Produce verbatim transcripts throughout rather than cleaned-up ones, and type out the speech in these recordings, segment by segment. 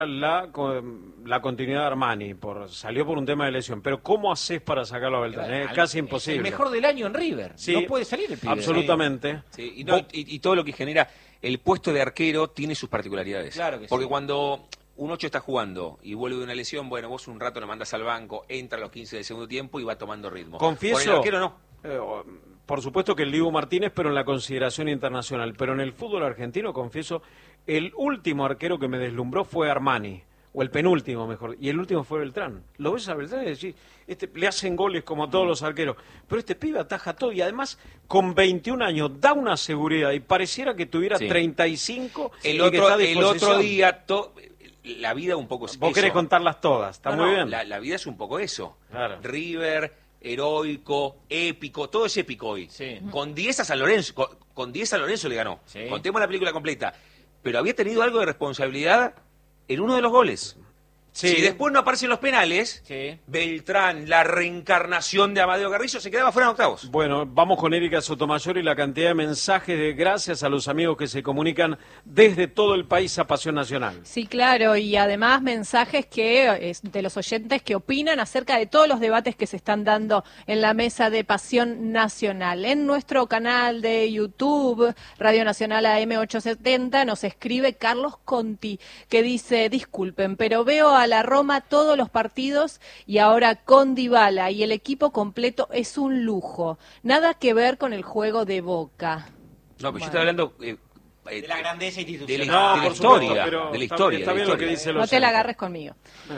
La, la continuidad de Armani, por, salió por un tema de lesión, pero ¿cómo haces para sacarlo a Beltrán? Es casi imposible. El mejor del año en River, sí, no puede salir el pibe. Absolutamente. Sí, sí. Y, no, y, y todo lo que genera el puesto de arquero tiene sus particularidades. Claro que Porque sí. cuando un ocho está jugando y vuelve de una lesión, bueno, vos un rato lo mandas al banco, entra a los quince del segundo tiempo y va tomando ritmo. Confieso, Por el arquero no. Eh, por supuesto que el Dibu Martínez, pero en la consideración internacional. Pero en el fútbol argentino, confieso, el último arquero que me deslumbró fue Armani. O el penúltimo, mejor. Y el último fue Beltrán. Lo ves a Beltrán y decís, este, le hacen goles como a todos los arqueros. Pero este pibe ataja todo. Y además, con veintiún años, da una seguridad. Y pareciera que tuviera sí. treinta y cinco. El, y otro, que está a el otro día, to, la vida un poco es Vos eso. querés contarlas todas. Está no, muy no, bien. La, la vida es un poco eso. Claro. River, heroico, épico, todo es épico hoy. Sí. Con diez a San Lorenzo, con, con diez a Lorenzo le ganó. Sí. Contemos la película completa. Pero había tenido algo de responsabilidad en uno de los goles. Sí. Si después no aparecen los penales, sí. Beltrán, la reencarnación de Amadeo Carrillo, se quedaba fuera en octavos. Bueno, vamos con Erika Sotomayor y la cantidad de mensajes de gracias a los amigos que se comunican desde todo el país a Pasión Nacional. Sí, claro, y además mensajes que de los oyentes que opinan acerca de todos los debates que se están dando en la mesa de Pasión Nacional. En nuestro canal de YouTube, Radio Nacional A M ochocientos setenta, nos escribe Carlos Conti, que dice, disculpen, pero veo a a la Roma todos los partidos y ahora con Dybala y el equipo completo es un lujo. Nada que ver con el juego de Boca. No, pero bueno. yo estoy hablando eh, de la grandeza institucional. De la, no, de la por historia, supuesto, pero de la está, historia. Está de la bien historia. lo que dice No los te la agarres conmigo.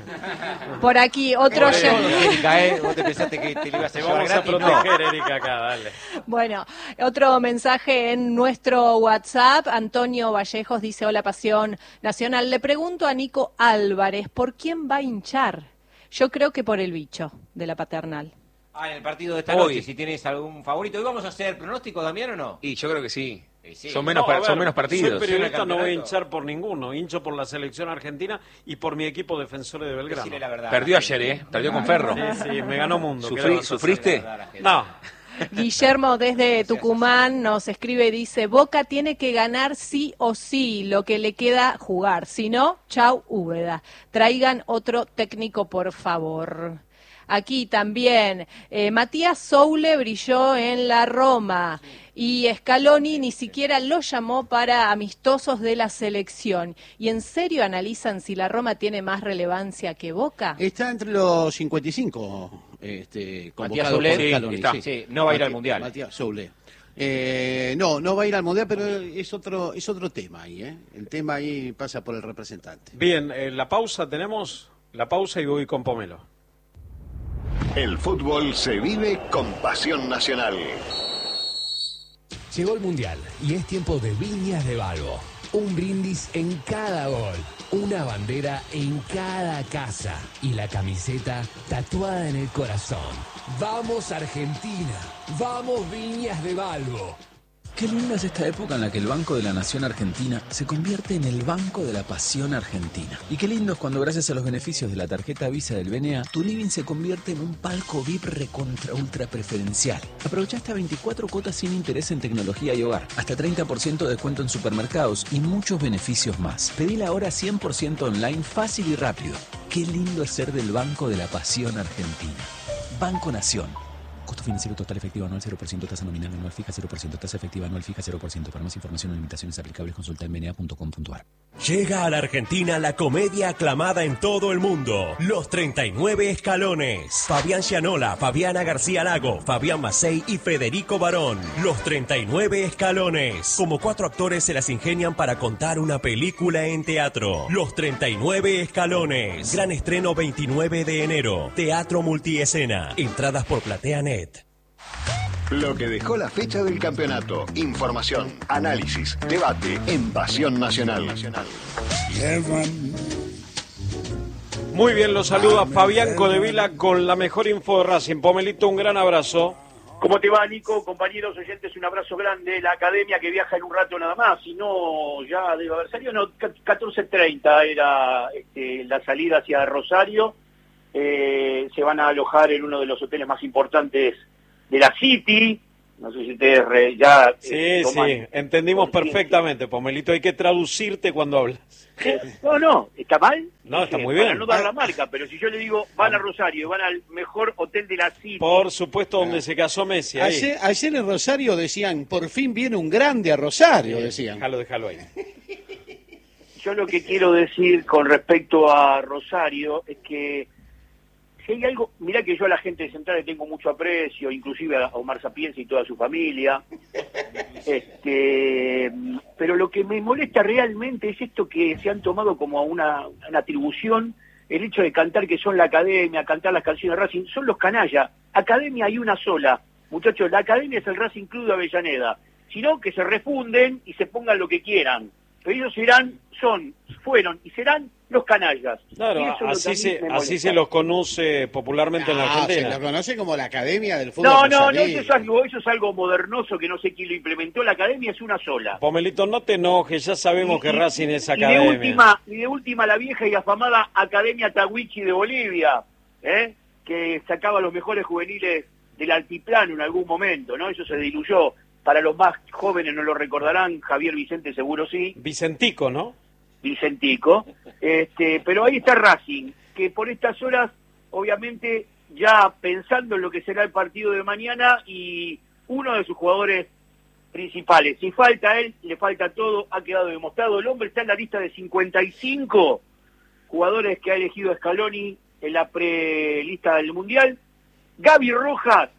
Por aquí, otro... Por eso, Erika, ¿eh? ¿Vos te pensaste que te lo ibas a Te llevar vamos gratis? a proteger, no. Erika, acá, dale. Bueno, otro mensaje en nuestro WhatsApp. Antonio Vallejos dice, hola Pasión Nacional. Le pregunto a Nico Álvarez, ¿por quién va a hinchar? Yo creo que por el bicho de la Paternal. Ah, en el partido de esta Hoy. noche, si tienes algún favorito. ¿Hoy vamos a hacer pronóstico, Damián, o no? Y yo creo que sí. Sí, sí. Son, menos, No, a ver, son menos partidos. Soy periodista, no voy a campeonato. hinchar por ninguno. Hincho por la selección argentina y por mi equipo Defensores de Belgrano. Decirle la verdad. Perdió ayer, ¿eh? Perdió con Ferro. Sí, sí, me ganó mundo. Sufrí- ¿Qué le vas a hacer? ¿Sufriste? No. Guillermo desde Tucumán nos escribe y dice, Boca tiene que ganar sí o sí, lo que le queda jugar. Si no, chau Úbeda. Traigan otro técnico, por favor. Aquí también, eh, Matías Soule brilló en la Roma y Scaloni ni siquiera lo llamó para amistosos de la selección. ¿Y en serio analizan si la Roma tiene más relevancia que Boca? Está entre los cincuenta y cinco este, Matías convocados Soule, por Scaloni, está. sí. Sí, no va a ir al Mati- Mundial. Matías Soule. Eh, no, no va a ir al Mundial, pero es otro, es otro tema ahí, ¿eh? El tema ahí pasa por el representante. Bien, eh, la pausa tenemos, la pausa y voy con Pomelo. El fútbol se vive con Pasión Nacional. Llegó el Mundial y es tiempo de Viñas de Balbo. Un brindis en cada gol, una bandera en cada casa y la camiseta tatuada en el corazón. ¡Vamos Argentina! ¡Vamos Viñas de Balbo! Qué linda es esta época en la que el Banco de la Nación Argentina se convierte en el Banco de la Pasión Argentina. Y qué lindo es cuando gracias a los beneficios de la tarjeta Visa del B N A, tu living se convierte en un palco V I P recontra ultra preferencial. Aprovecha hasta veinticuatro cuotas sin interés en tecnología y hogar, hasta treinta por ciento de descuento en supermercados y muchos beneficios más. Pedila ahora cien por ciento online, fácil y rápido. Qué lindo es ser del Banco de la Pasión Argentina. Banco Nación. Costo financiero total efectivo anual cero por ciento, tasa nominal anual fija cero por ciento, tasa efectiva anual fija cero por ciento. Para más información o limitaciones aplicables consulta en b n a punto com punto a r. Llega a la Argentina la comedia aclamada en todo el mundo, Los treinta y nueve Escalones. Fabián Gianola, Fabiana García Lago, Fabián Macei y Federico Barón. Los treinta y nueve Escalones. Como cuatro actores se las ingenian para contar una película en teatro. Los treinta y nueve Escalones. Gran estreno veintinueve de enero. Teatro multiescena. Entradas por PlateaNet. Lo que dejó la fecha del campeonato. Información, análisis, debate en Pasión Nacional. Muy bien, lo saluda Fabián Codevila con la mejor info de Racing. Pomelito, un gran abrazo. ¿Cómo te va, Nico? Compañeros oyentes, un abrazo grande. La academia que viaja en un rato nada más, si no, ya debe haber salido, no, catorce treinta era este, la salida hacia Rosario. Eh, se van a alojar en uno de los hoteles más importantes de la City, No sé si ustedes re- ya... Sí, eh, toman sí, entendimos conciencia. perfectamente, Pomelito. Hay que traducirte cuando hablas. No, no, ¿está mal? No, está Dije, muy bien. Para no dar la marca, pero si yo le digo, van a Rosario, van al mejor hotel de la City. Por supuesto, donde se casó Messi. Ahí. Ayer, ayer en Rosario decían, por fin viene un grande a Rosario, decían. Déjalo, déjalo ahí. Yo lo que quiero decir con respecto a Rosario es que si hay algo, mirá que yo a la gente de Central le tengo mucho aprecio, inclusive a Omar Sapienza y toda su familia, este, pero lo que me molesta realmente es esto que se han tomado como una, una atribución, el hecho de cantar que son la academia, cantar las canciones de Racing, son los canallas, academia hay una sola, muchachos, la academia es el Racing Club de Avellaneda, sino que se refunden y se pongan lo que quieran, pero ellos serán, son, fueron y serán los canallas. Claro, Y eso es lo que así a mí se, me así molesta. se los conoce popularmente en la Ah, se Argentina. lo conoce como la Academia del Fútbol No, no, no, Rosarino. eso es algo, eso es algo modernoso que no sé quién lo implementó, la academia es una sola. Pomelito, no te enojes, ya sabemos que Racing es Y de academia. última, y de última la vieja y afamada Academia Tawichi de Bolivia, ¿eh? que sacaba los mejores juveniles del altiplano en algún momento, ¿no? Eso se diluyó. Para los más jóvenes no lo recordarán, Javier Vicente seguro sí. Vicentico, ¿no? Vicentico. Este, pero ahí está Racing, que por estas horas, obviamente, ya pensando en lo que será el partido de mañana y uno de sus jugadores principales. Si falta él, le falta todo, ha quedado demostrado. El hombre está en la lista de cincuenta y cinco jugadores que ha elegido Scaloni en la prelista del Mundial. Gaby Rojas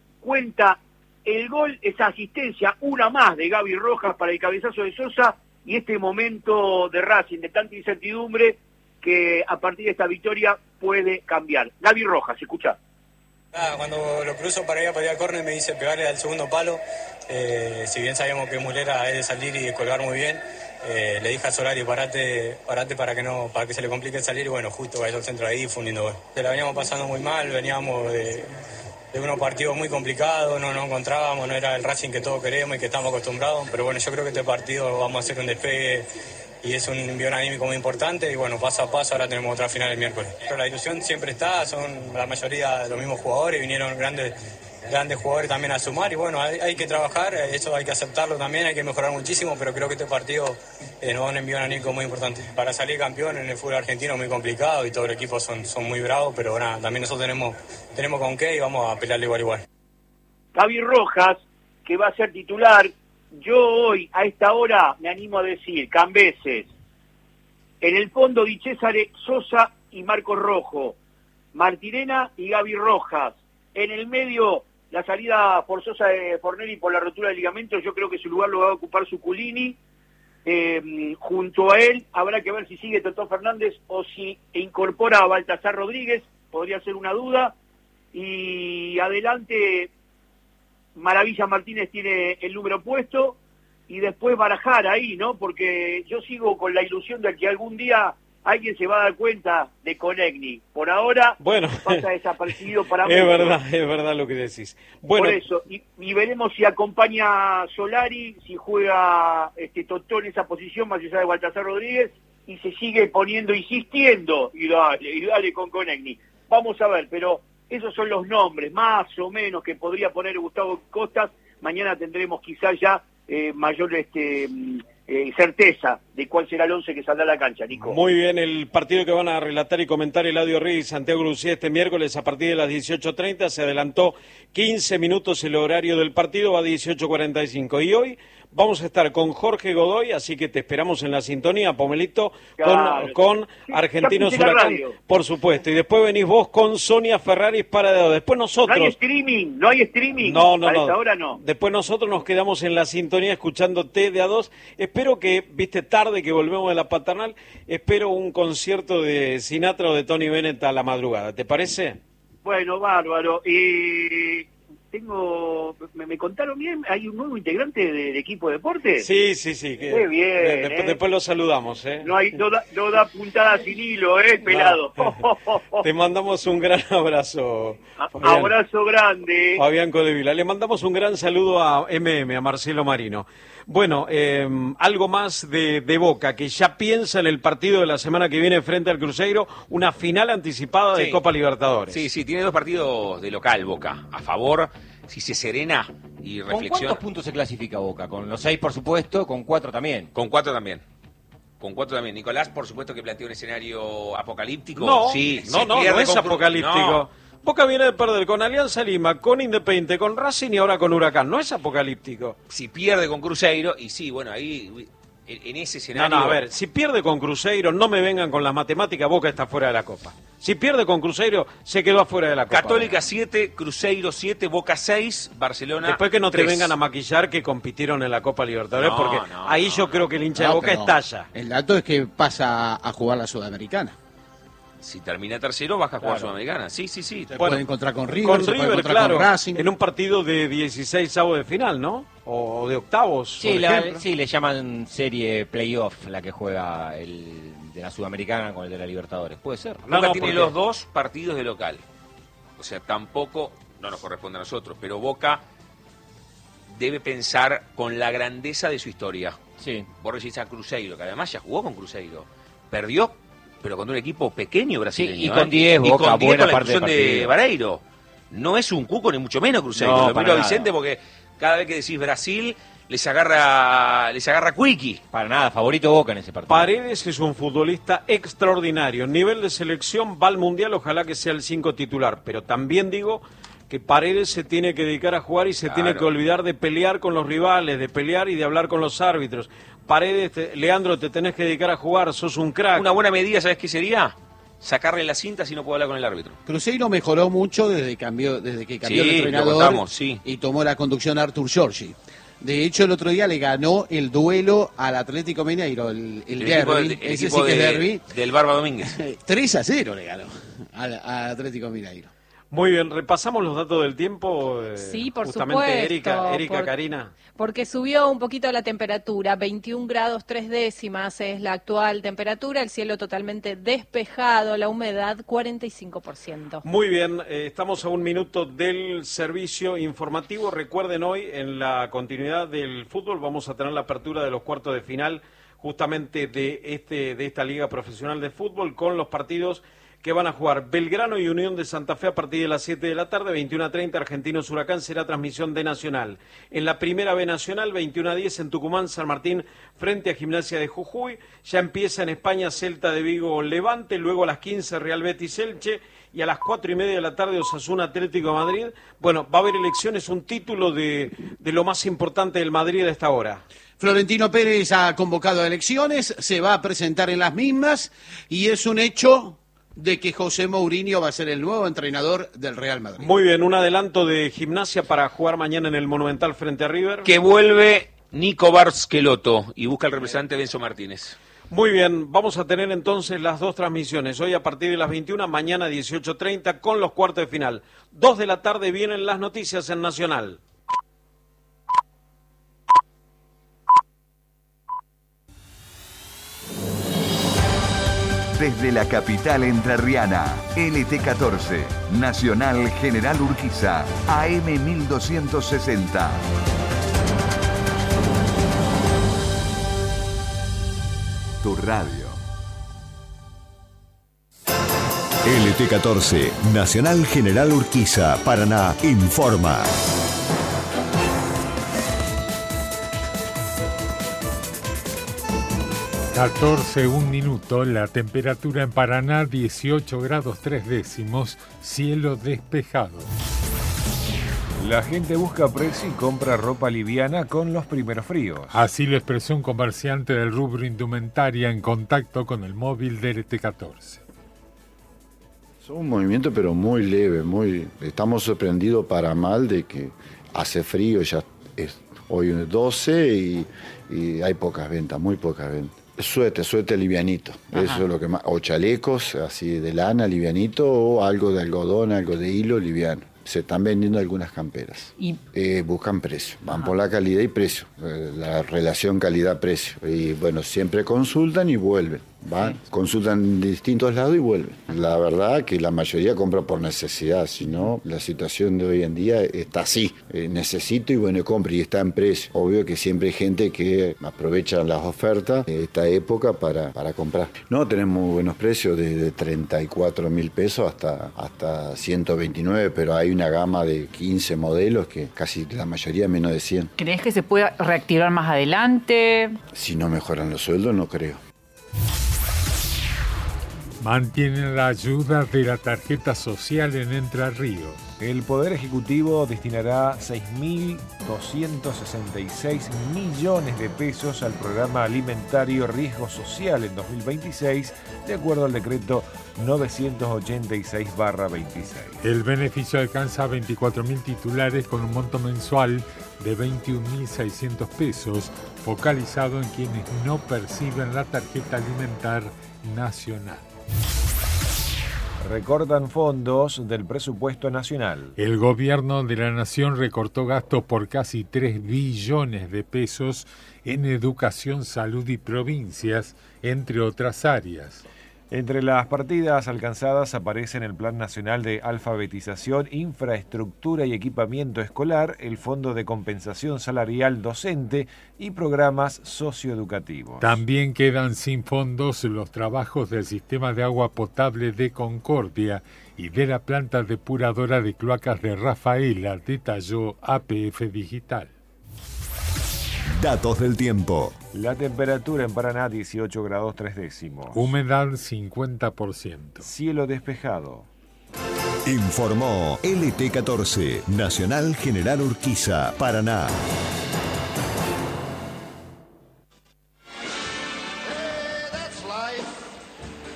cuenta el gol, esa asistencia, una más de Gaby Rojas para el cabezazo de Sosa y este momento de Racing, de tanta incertidumbre que a partir de esta victoria puede cambiar. Gaby Rojas, escucha. Ah, cuando lo cruzo para ir a patear córner me dice pegarle al segundo palo, eh, si bien sabíamos que Mulera es de salir y de colgar muy bien, eh, le dije a Solari parate, parate para que no, para que se le complique salir y bueno, justo cayó el centro ahí, fue un lindo gol. Se la veníamos pasando muy mal, veníamos de, de unos partidos muy complicados, no nos encontrábamos, no era el Racing que todos queremos y que estamos acostumbrados, pero bueno, yo creo que este partido vamos a hacer un despegue y es un envío anímico muy importante y bueno, paso a paso ahora tenemos otra final el miércoles. Pero la ilusión siempre está, son la mayoría de los mismos jugadores, vinieron grandes grandes jugadores también a sumar y bueno, hay, hay que trabajar, eso hay que aceptarlo también, hay que mejorar muchísimo, pero creo que este partido eh, nos va a un envío anímico muy importante. Para salir campeón en el fútbol argentino es muy complicado y todo el equipo son, son muy bravos, pero nada, también nosotros tenemos, tenemos con qué y vamos a pelearle igual igual. Gaby Rojas, que va a ser titular, yo hoy a esta hora me animo a decir, Cambeses, en el fondo Di Cesare, Sosa y Marcos Rojo, Martirena y Gaby Rojas, en el medio la salida forzosa de Fornelli por la rotura del ligamento, yo creo que su lugar lo va a ocupar Zuculini, eh, junto a él habrá que ver si sigue Totó Fernández o si incorpora a Baltasar Rodríguez, podría ser una duda, y adelante Maravilla Martínez tiene el número puesto, y después barajar ahí, ¿no? Porque yo sigo con la ilusión de que algún día alguien se va a dar cuenta de Conegni. Por ahora bueno, pasa desapercibido para es muchos. verdad, es verdad lo que decís. Bueno, Por eso, y, y veremos si acompaña Solari, si juega este Totó en esa posición más allá de Baltasar Rodríguez, y se sigue poniendo, insistiendo, y dale, y dale con Conegni. Vamos a ver, pero esos son los nombres, más o menos, que podría poner Gustavo Costas. Mañana tendremos quizás ya eh, mayor este eh, certeza de cuál será el once que saldrá a la cancha, Nico. muy bien, el partido que van a relatar y comentar Eladio Rey y Santiago Lucía este miércoles a partir de las dieciocho treinta, se adelantó quince minutos el horario del partido, va a dieciocho cuarenta y cinco, y hoy vamos a estar con Jorge Godoy, así que te esperamos en la sintonía, Pomelito, Claro. con, con Sí, Argentinos ya puse la Huracán, radio. por supuesto, y después venís vos con Sonia Ferraris para de después No nosotros... hay streaming, no hay streaming. No, no, a no. esa hora no. Después nosotros nos quedamos en la sintonía escuchándote de a dos. Espero que, viste, tarde que volvemos de la paternal, espero un concierto de Sinatra o de Tony Bennett a la madrugada. ¿Te parece? Bueno, bárbaro. Eh, tengo, me, me contaron bien, hay un nuevo integrante del equipo de deporte. Sí, sí, sí. Que, Qué bien, de- después, eh. después lo saludamos, ¿eh? No hay, no da, no da puntada sin hilo, eh, pelado. Te mandamos un gran abrazo. Fabián. Abrazo grande. Fabián Codevila. Le mandamos un gran saludo a M M, a Marcelo Marino. Bueno, eh, algo más de, de Boca, que ya piensa en el partido de la semana que viene frente al Cruzeiro, una final anticipada de Sí. Copa Libertadores. Sí, sí, tiene dos partidos de local Boca a favor. si se serena y ¿Con reflexiona. cuántos puntos se clasifica Boca? Con los seis, por supuesto, con cuatro también. Con cuatro también. Con cuatro también. Nicolás, por supuesto que planteó un escenario apocalíptico. No, sí, no, se no, pierde no es con Cru- apocalíptico. No. Boca viene de perder con Alianza Lima, con Independiente, con Racing y ahora con Huracán. No es apocalíptico. Si pierde con Cruzeiro, y sí, bueno, ahí en, en ese No, escenario... no, a ver, si pierde con Cruzeiro, no me vengan con las matemáticas, Boca está fuera de la Copa. Si pierde con Cruzeiro, se quedó afuera de la Copa. Católica siete, Cruzeiro siete, Boca seis, Barcelona Después que no te tres. vengan a maquillar que compitieron en la Copa Libertadores, No, porque no, ahí no, yo creo que el hincha de No, Boca pero estalla. El dato es que pasa a jugar la Sudamericana. Si termina tercero, baja a jugar Claro. Sudamericana. Sí, sí, sí. Se Bueno, puede encontrar con River, Con se puede River, encontrar claro, con Racing. en un partido de dieciséis avos de final, ¿no? O de octavos, Sí, por la- ejemplo. sí, le llaman serie playoff la que juega el de la Sudamericana con el de la Libertadores. Puede ser. No, Boca no, tiene porque- los dos partidos de local. O sea, tampoco, no nos corresponde a nosotros, pero Boca debe pensar con la grandeza de su historia. Sí. Vos decís a Cruzeiro, que además ya jugó con Cruzeiro. Perdió, pero con un equipo pequeño brasileño. Sí, y con ¿eh? diez, y Boca, con diez buena con la parte del expulsión de partido. Vareiro. No es un cuco ni mucho menos Cruzeiro. No, Lo para miro a nada. Vicente porque cada vez que decís Brasil les agarra les agarra Quickie. Para nada, favorito Boca en ese partido. Paredes es un futbolista extraordinario. Nivel de selección va al Mundial, ojalá que sea el cinco titular. Pero también digo que Paredes se tiene que dedicar a jugar y se Claro. tiene que olvidar de pelear con los rivales, de pelear y de hablar con los árbitros. Paredes, te- Leandro, te tenés que dedicar a jugar, sos un crack. Una buena medida, ¿sabes qué sería? Sacarle la cinta si no puedo hablar con el árbitro. Cruzeiro mejoró mucho desde, cambió, desde que cambió Sí, el lo entrenador contamos, sí. y tomó la conducción Artur Giorgi. De hecho, el otro día le ganó el duelo al Atlético Mineiro, el, el, El equipo, derbi, del- el ese equipo sí que es de- derbi. del Barba Domínguez. tres a cero le ganó al, al Atlético Mineiro. Muy bien, repasamos los datos del tiempo. eh, Sí, por justamente supuesto, Erika, Erika por- Karina. Porque subió un poquito la temperatura, veintiún grados tres décimas es la actual temperatura, el cielo totalmente despejado, la humedad cuarenta y cinco por ciento. Muy bien, eh, estamos a un minuto del servicio informativo. Recuerden, hoy en la continuidad del fútbol vamos a tener la apertura de los cuartos de final justamente de este de esta Liga Profesional de Fútbol con los partidos que van a jugar Belgrano y Unión de Santa Fe a partir de las siete de la tarde, veintiuno a treinta, Argentinos Huracán, será transmisión de Nacional. En la primera B Nacional, veintiuno a diez en Tucumán, San Martín frente a Gimnasia de Jujuy. Ya empieza en España Celta de Vigo Levante, luego a las quince Real Betis Elche y a las cuatro y media de la tarde Osasuna Atlético de Madrid. Bueno, va a haber elecciones, un título de, de lo más importante del Madrid a esta hora. Florentino Pérez ha convocado a elecciones, se va a presentar en las mismas y es un hecho de que José Mourinho va a ser el nuevo entrenador del Real Madrid. Muy bien, un adelanto de Gimnasia para jugar mañana en el Monumental frente a River. Que vuelve Nico Barsqueloto y busca al representante Benzo Martínez. Muy bien, vamos a tener entonces las dos transmisiones, hoy a partir de las veintiuna, mañana dieciocho treinta con los cuartos de final. Dos de la tarde vienen las noticias en Nacional. Desde la capital entrerriana, L T catorce, Nacional General Urquiza, A M mil doscientos sesenta. Tu radio. L T catorce, Nacional General Urquiza, Paraná, informa. catorce, un minuto, la temperatura en Paraná dieciocho grados tres décimos, cielo despejado. La gente busca precio y compra ropa liviana con los primeros fríos. Así lo expresó un comerciante del rubro indumentaria en contacto con el móvil de L T catorce. Es un movimiento pero muy leve, muy estamos sorprendidos para mal de que hace frío, ya es hoy doce y, y hay pocas ventas, muy pocas ventas. Suéter, suéter livianito, Ajá. eso es lo que más, o chalecos así de lana livianito o algo de algodón, algo de hilo liviano. Se están vendiendo algunas camperas. Y Eh, buscan precio, van por la calidad y precio, eh, la relación calidad-precio. Y bueno, siempre consultan y vuelven. van, consultan en distintos lados y vuelven. La verdad que la mayoría compra por necesidad, si no, la situación de hoy en día está así. Eh, necesito y bueno, compro y está en precio. Obvio que siempre hay gente que aprovecha las ofertas de esta época para, para comprar. No, tenemos muy buenos precios, desde treinta y cuatro mil pesos hasta, hasta ciento veintinueve, pero hay una gama de quince modelos que casi la mayoría menos de cien. ¿Crees que se pueda reactivar más adelante? Si no mejoran los sueldos, no creo. Mantienen la ayuda de la tarjeta social en Entre Ríos. El Poder Ejecutivo destinará seis mil doscientos sesenta y seis millones de pesos al programa alimentario Riesgo Social en dos mil veintiséis, de acuerdo al decreto novecientos ochenta y seis barra veintiséis. El beneficio alcanza a veinticuatro mil titulares con un monto mensual de veintiún mil seiscientos pesos, focalizado en quienes no perciben la tarjeta alimentar nacional. Recortan fondos del presupuesto nacional. El gobierno de la nación recortó gastos por casi tres billones de pesos en educación, salud y provincias, entre otras áreas. Entre las partidas alcanzadas aparecen el Plan Nacional de Alfabetización, Infraestructura y Equipamiento Escolar, el Fondo de Compensación Salarial Docente y programas socioeducativos. También quedan sin fondos los trabajos del sistema de agua potable de Concordia y de la planta depuradora de cloacas de Rafaela, detalló A P F Digital. Datos del tiempo. La temperatura en Paraná dieciocho grados tres décimos. Humedad cincuenta por ciento. Cielo despejado. Informó L T catorce, Nacional General Urquiza, Paraná.